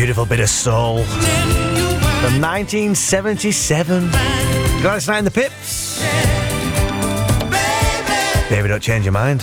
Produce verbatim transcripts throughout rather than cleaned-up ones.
Beautiful bit of soul from nineteen seventy-seven. Gladys Knight and the Pips. Baby, don't change your mind.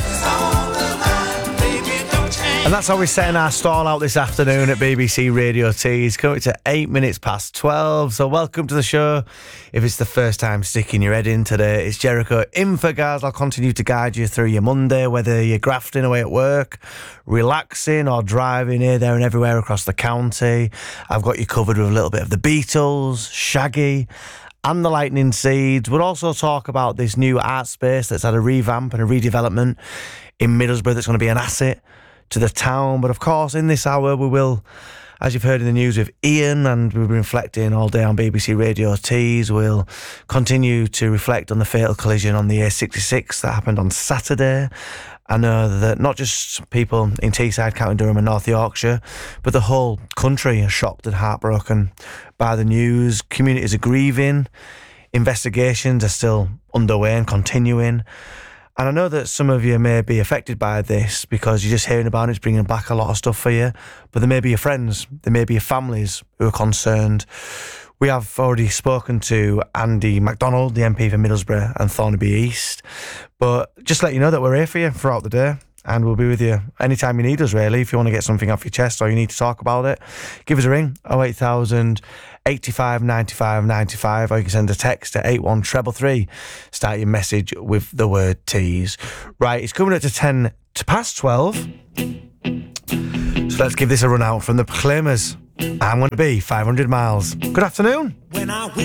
And that's how we're setting our stall out this afternoon at B B C Radio Tees. Coming to eight minutes past twelve. So welcome to the show. If it's the first time sticking your head in today, it's Jericho in for Gaz. I'll continue to guide you through your Monday, whether you're grafting away at work, relaxing or driving here, there and everywhere across the county. I've got you covered with a little bit of the Beatles, Shaggy and the Lightning Seeds. We'll also talk about this new art space that's had a revamp and a redevelopment in Middlesbrough that's going to be an asset to the town. But of course, in this hour, we will, as you've heard in the news with Ian, and we've been reflecting all day on B B C Radio Tees, we'll continue to reflect on the fatal collision on the A sixty-six that happened on Saturday. I know that not just people in Teesside, County Durham and North Yorkshire, but the whole country are shocked and heartbroken by the news. Communities are grieving. Investigations are still underway and continuing. And I know that some of you may be affected by this because you're just hearing about it, it's bringing back a lot of stuff for you. But there may be your friends, there may be your families who are concerned. We have already spoken to Andy MacDonald, the M P for Middlesbrough and Thornaby East. But just let you know that we're here for you throughout the day. And we'll be with you anytime you need us, really. If you want to get something off your chest or you need to talk about it, give us a ring, oh eight thousand, eighty-five, ninety-five, ninety-five, or you can send a text to eight one three three. Start your message with the word tease. Right, it's coming up to ten to past twelve. So let's give this a run out from the Proclaimers. I'm going to be five hundred miles. Good afternoon. When I wake